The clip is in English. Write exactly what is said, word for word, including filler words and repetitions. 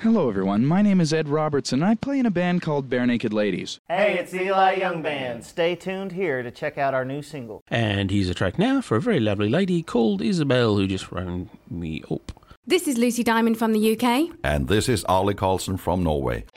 Hello everyone, my name is Ed Robertson and I play in a band called Bare Naked Ladies. Hey, it's Eli Young Band. Stay tuned here to check out our new single. And here's a track now for a very lovely lady called Isabel who just rang me up. This is Lucy Diamond from the U K. And this is Arlie Carlson from Norway.